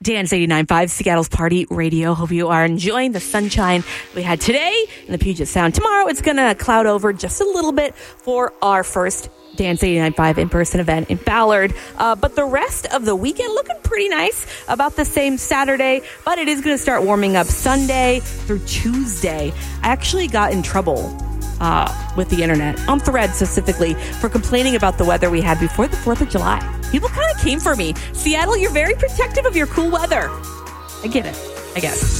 Dance 89.5, Seattle's Party Radio. Hope you are enjoying the sunshine we had today in the Puget Sound. Tomorrow, it's going to cloud over just a little bit for our first Dance 89.5 in-person event in Ballard. But the rest of the weekend looking pretty nice. About the same Saturday, but it is going to start warming up Sunday through Tuesday. I actually got in trouble with the internet, on Threads specifically, for complaining about the weather we had before the 4th of July. People kind of came for me. Seattle, you're very protective of your cool weather. I get it, I guess.